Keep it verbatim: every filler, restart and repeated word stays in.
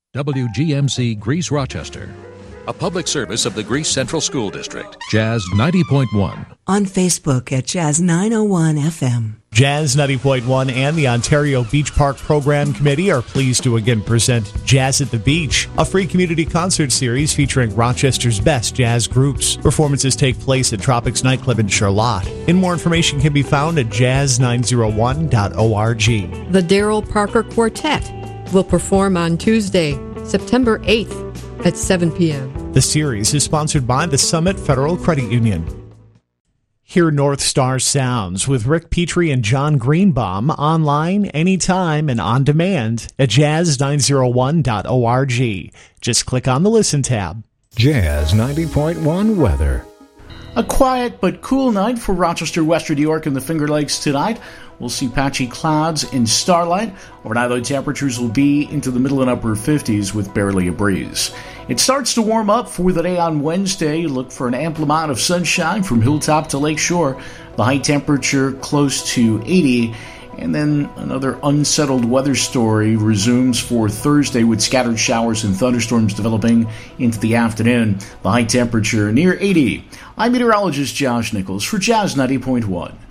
W G M C Greece Rochester, a public service of the Greece Central School District. Jazz ninety point one. On Facebook at Jazz nine oh one F M. Jazz ninety point one and the Ontario Beach Park Program Committee are pleased to again present Jazz at the Beach, a free community concert series featuring Rochester's best jazz groups. Performances take place at Tropics Nightclub in Charlotte. And more information can be found at jazz nine oh one dot org. The Darrell Parker Quartet will perform on Tuesday, September eighth at seven p.m. The series is sponsored by the Summit Federal Credit Union. Hear North Star Sounds with Rick Petrie and John Greenbaum online, anytime, and on demand at jazz nine oh one dot org. Just click on the Listen tab. Jazz ninety point one weather. A quiet but cool night for Rochester, Western New York, and the Finger Lakes tonight. We'll see patchy clouds and starlight. Overnight, low temperatures will be into the middle and upper fifties with barely a breeze. It starts to warm up for the day on Wednesday. Look for an ample amount of sunshine from hilltop to lakeshore. The high temperature close to eighty. And then another unsettled weather story resumes for Thursday with scattered showers and thunderstorms developing into the afternoon. The high temperature near eighty. I'm meteorologist Josh Nichols for Jazz ninety point one.